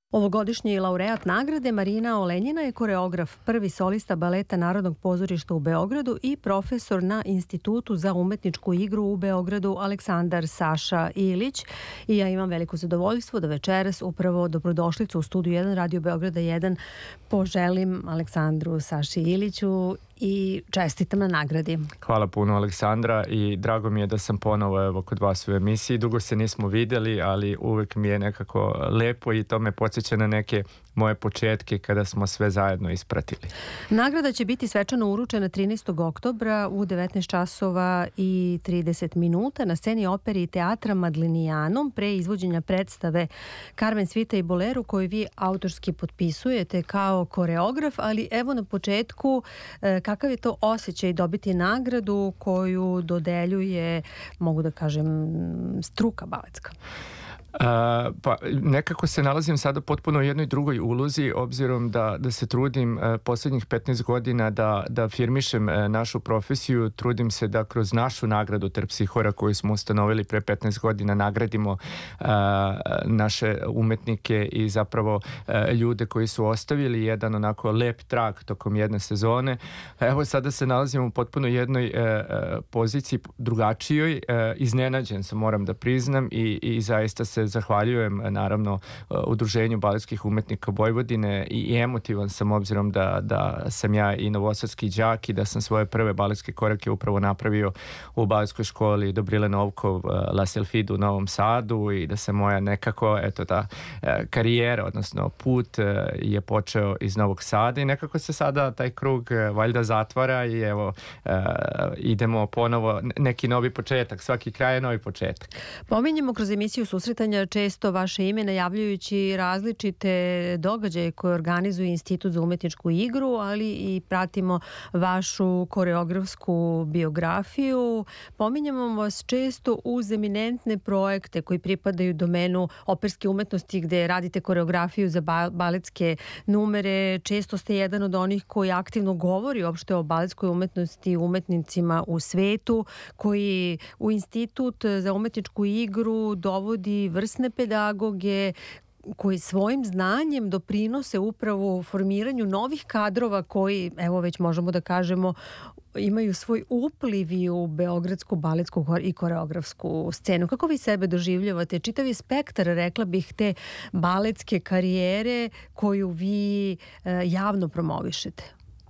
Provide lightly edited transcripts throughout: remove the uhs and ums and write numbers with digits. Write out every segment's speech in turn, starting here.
Ovogodišnji laureat nagrade Marina Olenjina je koreograf, prvi solista baleta Narodnog pozorišta u Beogradu i profesor na Institutu za umetničku igru u Beogradu Aleksandar Saša Ilić. I ja imam veliko zadovoljstvo da večeras upravo dobrodošlicu u Studiju 1 Radio Beograda 1 poželim Aleksandru Saši Iliću i čestitam na nagradi. Hvala puno, Aleksandra, i drago mi je da sam ponovo kod vas u emisiji. Dugo se nismo videli, ali uvek mi je nekako lepo i to me podsjeća na neke moje početke kada smo sve zajedno ispratili. Nagrada će biti svečano uručena 13. oktobra u 19 časova i 30 minuta na sceni opere i teatra Madlenijanom pre izvođenja predstave Carmen Svita i Boleru koju vi autorski potpisujete kao koreograf, ali evo na početku kakav je to osjećaj dobiti nagradu koju dodeljuje, mogu da kažem, struka baletska? Pa nekako se nalazim sada potpuno u jednoj drugoj ulozi, obzirom da se trudim poslednjih 15 godina da afirmišem našu profesiju. Trudim se da kroz našu nagradu Terpsihora koju smo ustanovili pre 15 godina nagradimo naše umetnike i zapravo ljude koji su ostavili jedan onako lep trag tokom jedne sezone. Evo sada se nalazim u potpuno jednoj poziciji drugačijoj. Iznenađen sam, moram da priznam, i zaista se zahvaljujem naravno Udruženju baletskih umetnika Vojvodine i emotivan sam obzirom da sam ja i novosadski đak i da sam svoje prve baletske korake upravo napravio u baletskoj školi Dobrile Novkov La Selfid u Novom Sadu i da se moja nekako karijera, odnosno put je počeo iz Novog Sada i nekako se sada taj krug valjda zatvara i evo idemo ponovo, neki novi početak, svaki kraj je novi početak. Pominjemo kroz emisiju susretanja često vaše ime najavljujući različite događaje koje organizuje Institut za umetničku igru, ali i pratimo vašu koreografsku biografiju. Pominjamo vas često uz eminentne projekte koji pripadaju domenu operske umetnosti gde radite koreografiju za baletske numere. Često ste jedan od onih koji aktivno govori uopšte o baletskoj umetnosti, umetnicima u svetu, koji u Institut za umetničku igru dovodi vrsne pedagoge koji svojim znanjem doprinose upravo formiranju novih kadrova koji, evo već možemo da kažemo, imaju svoj upliv i u beogradsku baletsku i koreografsku scenu. Kako vi sebe doživljavate? Čitavi spektar, rekla bih, te baletske karijere koju vi javno promovišete.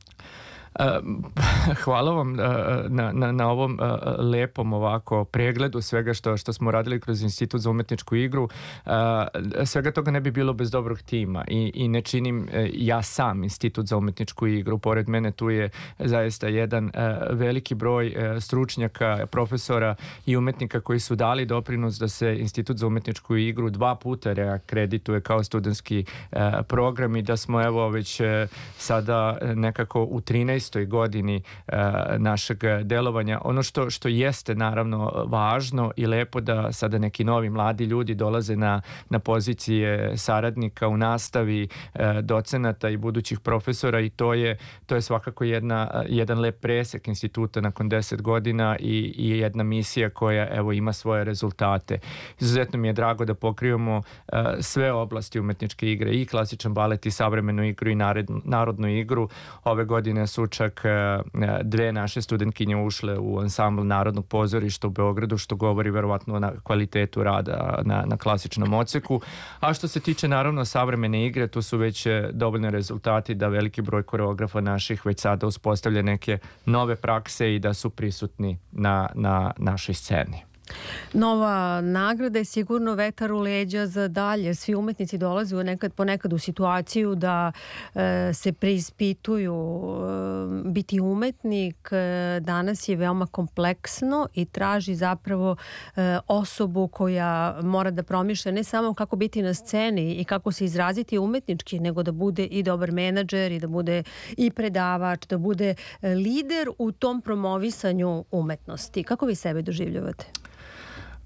Hvala vam na ovom lepom ovako pregledu svega što smo radili kroz Institut za umetničku igru. Svega toga ne bi bilo bez dobrog tima i ne činim ja sam Institut za umetničku igru. Pored mene tu je zaista jedan veliki broj stručnjaka, profesora i umetnika koji su dali doprinos da se Institut za umetničku igru 2 puta reakredituje kao studentski program i da smo evo već sada nekako u 13. godini našeg delovanja. Ono što jeste naravno važno i lepo da sada neki novi mladi ljudi dolaze na pozicije saradnika u nastavi, docenata i budućih profesora i to je svakako jedan lep presek instituta nakon 10 godina i jedna misija koja evo ima svoje rezultate. Izuzetno mi je drago da pokrivamo sve oblasti umetničke igre, i klasičan balet i savremenu igru i narodnu igru. Ove godine su čak 2 naše studentkinje ušle u ansambl Narodnog pozorišta u Beogradu, što govori verovatno na kvalitetu rada na klasičnom odseku. A što se tiče naravno savremene igre, tu su već dovoljni rezultati da veliki broj koreografa naših već sada uspostavlja neke nove prakse i da su prisutni na našoj sceni. Nova nagrada je sigurno vetar u leđa za dalje. Svi umetnici dolaze ponekad u situaciju da se preispituju. Biti umetnik danas je veoma kompleksno i traži zapravo osobu koja mora da promišlja ne samo kako biti na sceni i kako se izraziti umetnički, nego da bude i dobar menadžer i da bude i predavač, da bude lider u tom promovisanju umetnosti. Kako vi sebe doživljavate?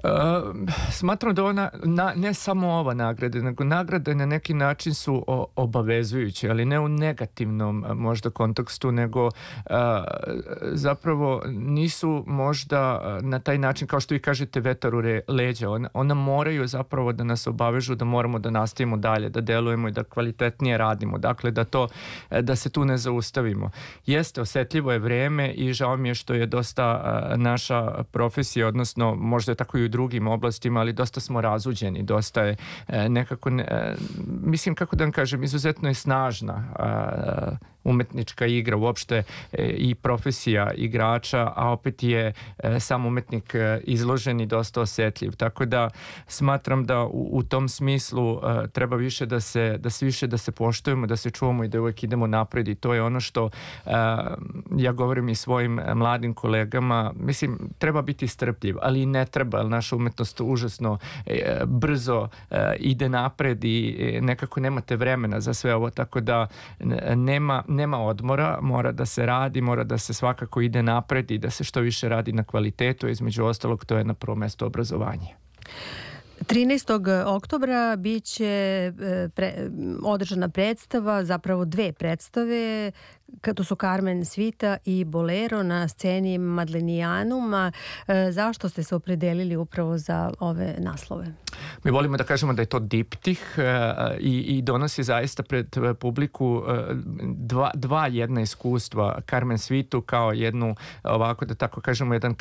Smatram da ne samo ova nagrada, nego nagrade na neki način su obavezujuće, ali ne u negativnom možda kontekstu, nego zapravo nisu možda na taj način, kao što vi kažete, vetar u leđa. Ona moraju zapravo da nas obavežu da moramo da nastavimo dalje, da delujemo i da kvalitetnije radimo. Dakle, da se tu ne zaustavimo. Jeste, osetljivo je vreme i žao mi je što je dosta naša profesija, odnosno možda je tako i u drugim oblastima, ali dosta smo razuđeni, dosta je nekako, mislim, kako da vam kažem, izuzetno je snažna umetnička igra uopšte i profesija igrača, a opet je sam umetnik izložen i dosta osetljiv. Tako da smatram da u tom smislu treba više da se poštujemo, da se čuvamo i da uvijek idemo napred, i to je ono što ja govorim i svojim mladim kolegama. Mislim, treba biti strpljiv, ali i ne treba, jer naša umetnost užasno brzo ide napred i nekako nemate vremena za sve ovo, tako da nema odmora, mora da se radi, mora da se svakako ide napred i da se što više radi na kvalitetu, između ostalog to je na prvo mesto obrazovanje. 13. oktobra biće održana predstava, zapravo dve predstave, to su Carmen Svita i Bolero na sceni Madlenijanuma. Zašto ste se opredelili upravo za ove naslove? Mi volimo da kažemo da je to diptih i donosi zaista pred publiku dva jedna iskustva. Carmen Svitu kao jednu, ovako da tako kažemo, jedno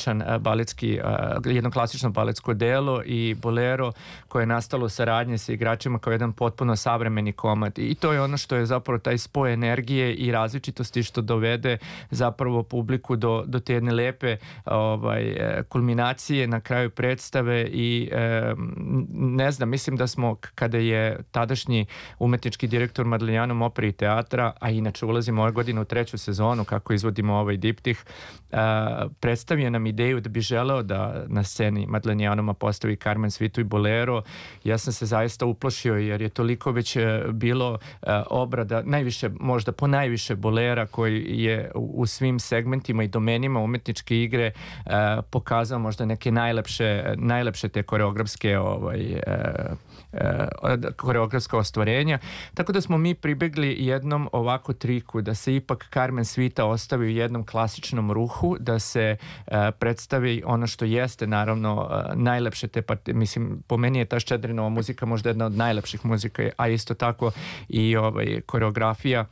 klasično baletsko delo, i Bolero koje je nastalo saradnje sa igračima kao jedan potpuno savremeni komad. I to je ono što je zapravo taj spoj energije i različitosti što dovede zapravo publiku do te jedne lepe kulminacije na kraju predstave. I ne znam, mislim da smo, kada je tadašnji umetnički direktor Madlenijanum opere i teatra, a inače ulazimo ove godine u 3. sezonu kako izvodimo ovaj diptih, predstavio nam ideju da bi želeo da na sceni Madlenijanuma postavi Carmen Svitu i Bolero. Ja sam se zaista uplašio, jer je toliko već bilo obrada, možda ponajviše Bolera, koji je u svim segmentima i domenima umetničke igre pokazao možda neke najlepše te koreografska ostvarenja. Tako da smo mi pribegli jednom ovako triku, da se ipak Carmen Svita ostavi u jednom klasičnom ruhu, da se predstavi ono što jeste naravno najlepše mislim, po meni je ta Ščedrinova muzika možda jedna od najlepših muzika, a isto tako i koreografija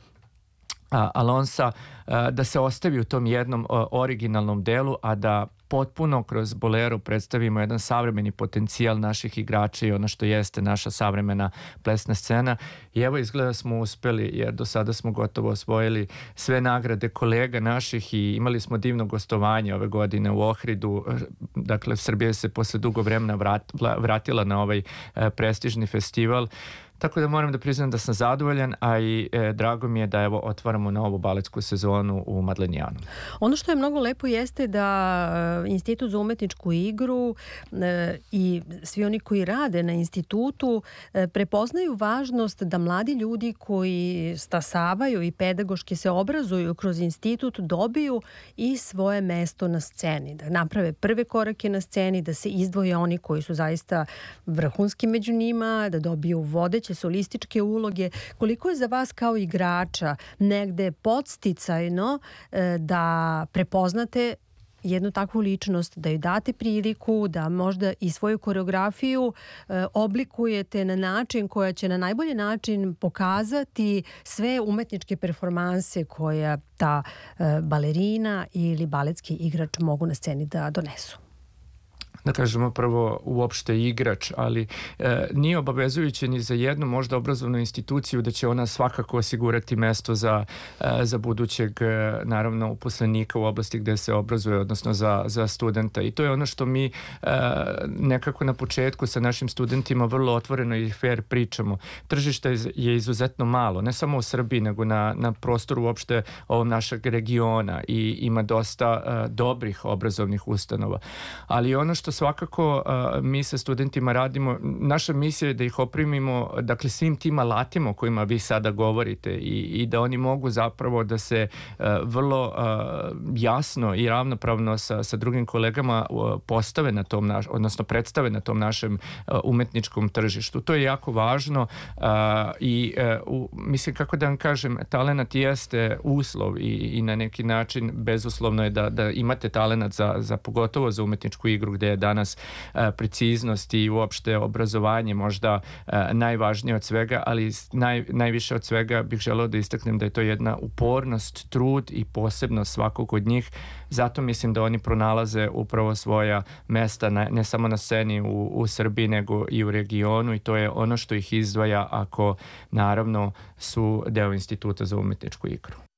Alonsa, da se ostavi u tom jednom originalnom delu, a da potpuno kroz Bolero predstavimo jedan savremeni potencijal naših igrača i ono što jeste naša savremena plesna scena. I evo, izgleda smo uspeli, jer do sada smo gotovo osvojili sve nagrade kolega naših i imali smo divno gostovanje ove godine u Ohridu. Dakle, Srbija se posle dugo vremena vratila na ovaj prestižni festival. Tako da moram da priznam da sam zadovoljan, a i drago mi je da evo otvaramo novu baletsku sezonu u Madlenijanu. Ono što je mnogo lepo jeste da Institut za umetničku igru i svi oni koji rade na institutu prepoznaju važnost da mladi ljudi koji stasavaju i pedagoški se obrazuju kroz institut dobiju i svoje mesto na sceni, da naprave prve korake na sceni, da se izdvoje oni koji su zaista vrhunski među njima, da dobiju vodeće solističke uloge. Koliko je za vas kao igrača negde podsticajno da prepoznate jednu takvu ličnost, da joj date priliku, da možda i svoju koreografiju oblikujete na način koja će na najbolji način pokazati sve umetničke performanse koja ta balerina ili baletski igrač mogu na sceni da donesu? Da kažemo prvo uopšte igrač, ali nije obavezujuće ni za jednu možda obrazovnu instituciju da će ona svakako osigurati mesto za budućeg, naravno, uposlenika u oblasti gde se obrazuje, odnosno za studenta. I to je ono što mi nekako na početku sa našim studentima vrlo otvoreno i fair pričamo. Tržište je izuzetno malo, ne samo u Srbiji, nego na prostoru uopšte ovog našeg regiona, i ima dosta dobrih obrazovnih ustanova. Ali ono što što svakako mi sa studentima radimo, naša misija je da ih opremimo, dakle, svim tim alatima o kojima vi sada govorite i da oni mogu zapravo da se vrlo jasno i ravnopravno sa drugim kolegama postave na tom odnosno predstave na tom našem umetničkom tržištu. To je jako važno i mislim, kako da vam kažem, talenat jeste uslov i na neki način bezuslovno je da imate talenat za pogotovo za umetničku igru gde je danas preciznost i uopšte obrazovanje možda najvažnije od svega, ali najviše od svega bih želeo da istaknem da je to jedna upornost, trud i posebnost svakog od njih. Zato mislim da oni pronalaze upravo svoja mesta ne samo na sceni u Srbiji nego i u regionu i to je ono što ih izdvaja ako naravno su deo Instituta za umetničku igru.